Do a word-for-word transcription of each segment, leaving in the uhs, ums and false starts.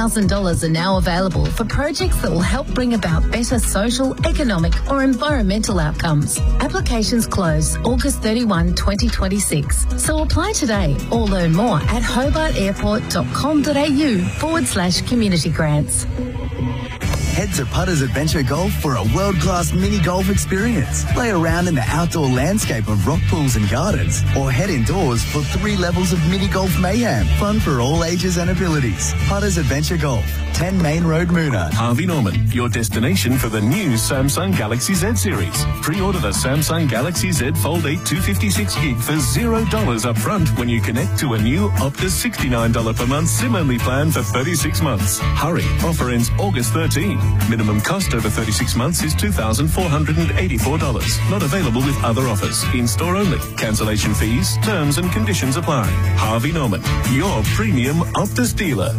thousand dollars are now available for projects that will help bring about better social, economic or environmental outcomes. Applications close August thirty-first, twenty twenty-six. So apply today or learn more at hobartairport.com.au forward slash community grants. Head to Putters Adventure Golf for a world-class mini golf experience. Play around in the outdoor landscape of rock pools and gardens, or head indoors for three levels of mini golf mayhem. Fun for all ages and abilities. Putters Adventure Golf, ten Main Road, Moona. Harvey Norman, your destination for the new Samsung Galaxy Z series. Pre-order the Samsung Galaxy Z Fold eight two fifty-six gig for zero dollars up front when you connect to a new Optus sixty-nine dollars per month SIM-only plan for thirty-six months. Hurry, offer ends August thirteenth. Minimum cost over thirty-six months is two thousand four hundred eighty-four dollars. Not available with other offers. In-store only. Cancellation fees, terms and conditions apply. Harvey Norman, your premium Optus dealer.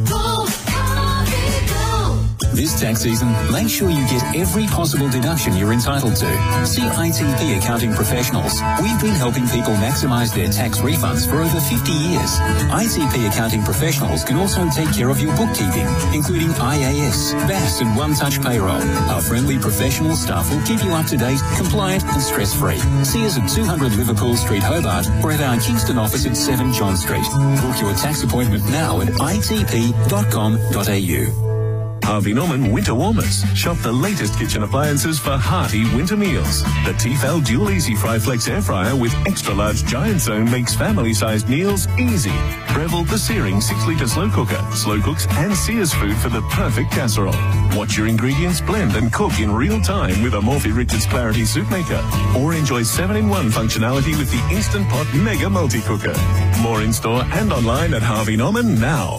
This tax season, make sure you get every possible deduction you're entitled to. See I T P Accounting Professionals. We've been helping people maximise their tax refunds for over fifty years. I T P Accounting Professionals can also take care of your bookkeeping, including I A S, V A S and one-touch payroll. Our friendly professional staff will keep you up to date, compliant and stress-free. See us at two hundred Liverpool Street, Hobart, or at our Kingston office at seven John Street. Book your tax appointment now at I T P dot com dot A U. Harvey Norman Winter Warmers. Shop the latest kitchen appliances for hearty winter meals. The Tefal Dual Easy Fry Flex Air Fryer with extra large giant zone makes family-sized meals easy. Breville the Searing six litre slow cooker. Slow cooks and sears food for the perfect casserole. Watch your ingredients blend and cook in real time with a Morphy Richards Clarity Soup Maker. Or enjoy seven in one functionality with the Instant Pot Mega Multi-Cooker. More in-store and online at Harvey Norman now.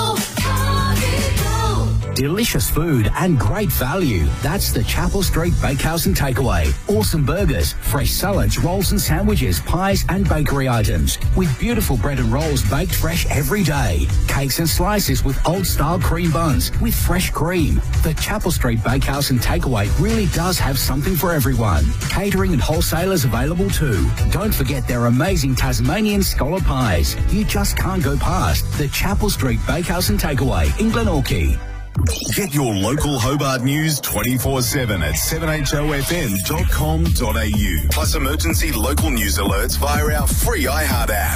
Delicious food and great value. That's the Chapel Street Bakehouse and Takeaway. Awesome burgers, fresh salads, rolls and sandwiches, pies and bakery items. With beautiful bread and rolls baked fresh every day. Cakes and slices with old-style cream buns with fresh cream. The Chapel Street Bakehouse and Takeaway really does have something for everyone. Catering and wholesalers available too. Don't forget their amazing Tasmanian scallop pies. You just can't go past the Chapel Street Bakehouse and Takeaway in Glenorchy. Get your local Hobart news twenty-four seven at seven H O F M dot com dot A U. Plus emergency local news alerts via our free iHeart app.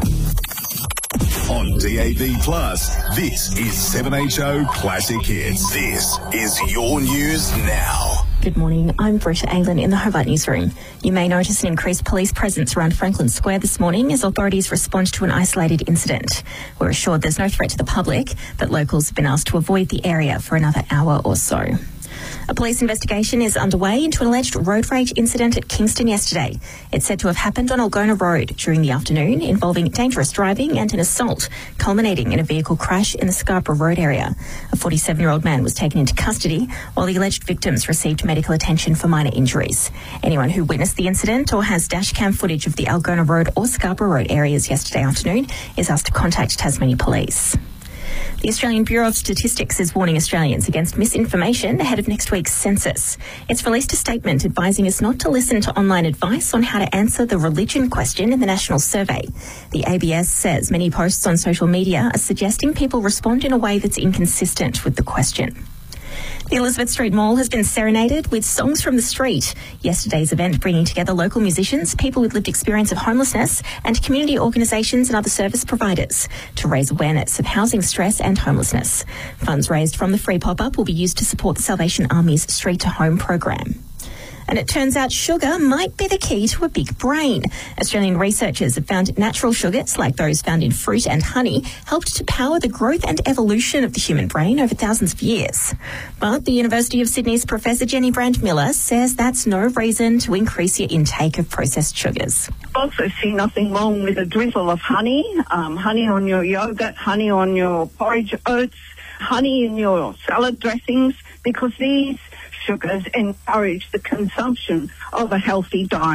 On D A B Plus, this is seven H O Classic Hits. This is your news now. Good morning, I'm Britta Aylan in the Hobart Newsroom. You may notice an increased police presence around Franklin Square this morning as authorities respond to an isolated incident. We're assured there's no threat to the public, but locals have been asked to avoid the area for another hour or so. A police investigation is underway into an alleged road rage incident at Kingston yesterday. It's said to have happened on Algona Road during the afternoon, involving dangerous driving and an assault, culminating in a vehicle crash in the Scarborough Road area. A forty-seven-year-old man was taken into custody, while the alleged victims received medical attention for minor injuries. Anyone who witnessed the incident or has dashcam footage of the Algona Road or Scarborough Road areas yesterday afternoon is asked to contact Tasmania Police. The Australian Bureau of Statistics is warning Australians against misinformation ahead of next week's census. It's released a statement advising us not to listen to online advice on how to answer the religion question in the national survey. The A B S says many posts on social media are suggesting people respond in a way that's inconsistent with the question. The Elizabeth Street Mall has been serenaded with songs from the street. Yesterday's event bringing together local musicians, people with lived experience of homelessness and community organisations and other service providers to raise awareness of housing stress and homelessness. Funds raised from the free pop-up will be used to support the Salvation Army's Street to Home program. And it turns out sugar might be the key to a big brain. Australian researchers have found natural sugars, like those found in fruit and honey, helped to power the growth and evolution of the human brain over thousands of years. But the University of Sydney's Professor Jenny Brand-Miller says that's no reason to increase your intake of processed sugars. I also see nothing wrong with a drizzle of honey, um, honey on your yogurt, honey on your porridge oats, honey in your salad dressings, because these sugars encourage the consumption of a healthy diet.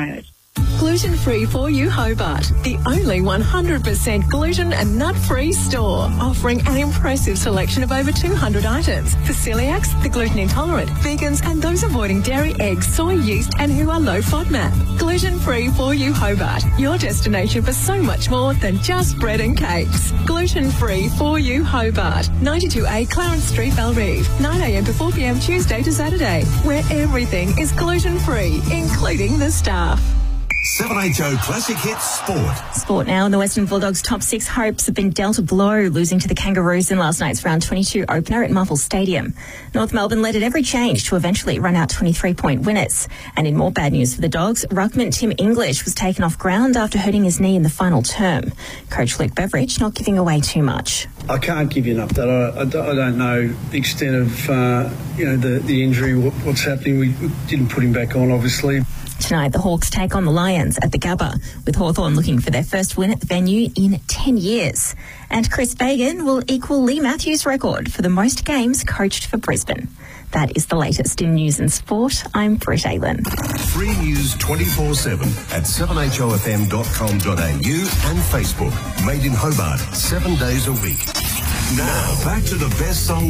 Gluten-free for you, Hobart. The only one hundred percent gluten and nut-free store, offering an impressive selection of over two hundred items for celiacs, the gluten intolerant, vegans, and those avoiding dairy, eggs, soy, yeast, and who are low FODMAP. Gluten-free for you, Hobart. Your destination for so much more than just bread and cakes. Gluten-free for you, Hobart. ninety-two A Clarence Street, Bellerive. nine a m to four p m Tuesday to Saturday, where everything is gluten-free, including the staff. seven H O Classic Hits Sport. Sport now, and the Western Bulldogs' top six hopes have been dealt a blow, losing to the Kangaroos in last night's round twenty-two opener at Marvel Stadium. North Melbourne led at every change to eventually run out twenty-three point winners. And in more bad news for the Dogs, ruckman Tim English was taken off ground after hurting his knee in the final term. Coach Luke Beveridge not giving away too much. I can't give you an update. I, I, I don't know the extent of uh, you know the, the injury, what, what's happening. We, we didn't put him back on, obviously. Tonight, the Hawks take on the Lions at the Gabba, with Hawthorn looking for their first win at the venue in ten years. And Chris Fagan will equal Lee Matthews' record for the most games coached for Brisbane. That is the latest in news and sport. I'm Britt Aylan. Free news twenty-four seven at seven h o f m dot com dot a u and Facebook. Made in Hobart, seven days a week. Now, back to the best song